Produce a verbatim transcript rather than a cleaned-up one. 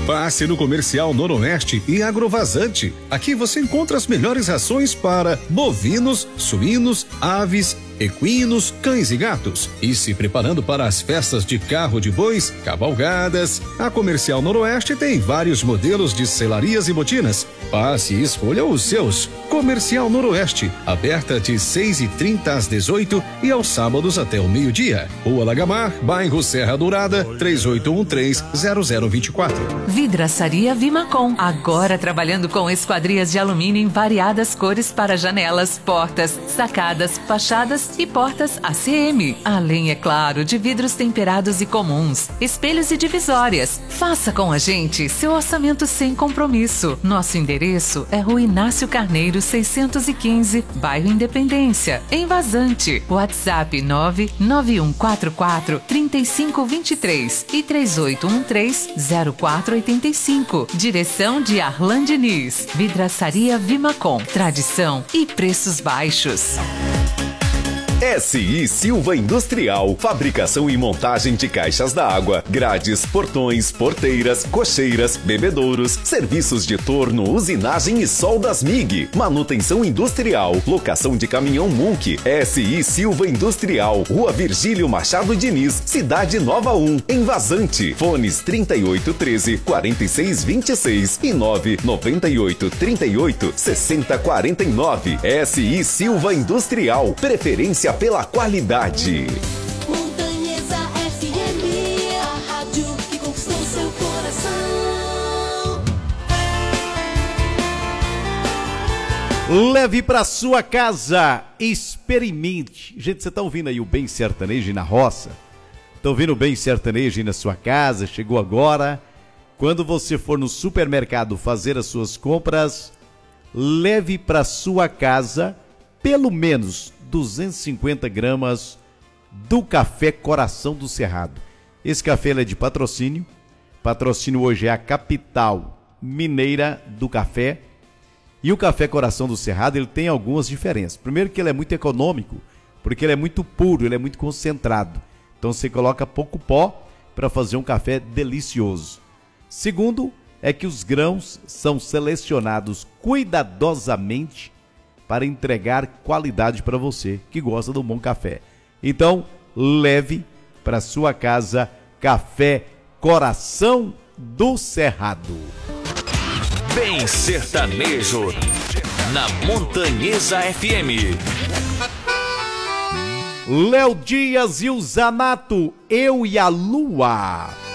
Passe no Comercial Noroeste e Agrovazante. Aqui você encontra as melhores rações para bovinos, suínos, aves, equinos, cães e gatos. E se preparando para as festas de carro de bois, cavalgadas, a Comercial Noroeste tem vários modelos de selarias e botinas. Passe e escolha os seus. Comercial Noroeste, aberta de seis e trinta às dezoito e aos sábados até o meio-dia. Rua Lagamar, bairro Serra Dourada, três oito um três, zero zero dois quatro. Vidraçaria Vimacom, agora trabalhando com esquadrias de alumínio em variadas cores para janelas, portas, sacadas, fachadas e portas A C M. Além, é claro, de vidros temperados e comuns, espelhos e divisórias. Faça com a gente seu orçamento sem compromisso. Nosso endereço é Rua Inácio Carneiro, seiscentos e quinze, bairro Independência, em Vazante. WhatsApp nove nove um quatro quatro, três cinco dois três e três oito um três, zero quatro oito cinco. Direção de Arlan Diniz. Vidraçaria Vimacom. Tradição e preços baixos. S I Silva Industrial, fabricação e montagem de caixas d'água, grades, portões, porteiras, cocheiras, bebedouros, serviços de torno, usinagem e soldas M I G, manutenção industrial, locação de caminhão Munk. S I Silva Industrial, Rua Virgílio Machado Diniz, Cidade Nova um, em Vazante. Fones trinta e oito treze, quarenta e seis vinte e seis e nove noventa e oito, trinta e oito, sessenta quarenta e nove. S I Silva Industrial, preferência pela qualidade. Montanhesa F M, a rádio que conquistou seu coração. Leve para sua casa, experimente. Gente, você tá ouvindo aí o Bem Sertanejo na roça? Tá ouvindo o Bem Sertanejo aí na sua casa? Chegou agora. Quando você for no supermercado fazer as suas compras, leve para sua casa pelo menos duzentos e cinquenta gramas do café Coração do Cerrado. Esse café ele é de patrocínio. Patrocínio hoje é a capital mineira do café. E o café Coração do Cerrado ele tem algumas diferenças. Primeiro que ele é muito econômico, porque ele é muito puro, ele é muito concentrado. Então você coloca pouco pó para fazer um café delicioso. Segundo é que os grãos são selecionados cuidadosamente para entregar qualidade para você que gosta de um bom café. Então, leve para sua casa café Coração do Cerrado. Bem Sertanejo, na Montanhesa F M. Léo Dias e o Zanato, Eu e a Lua.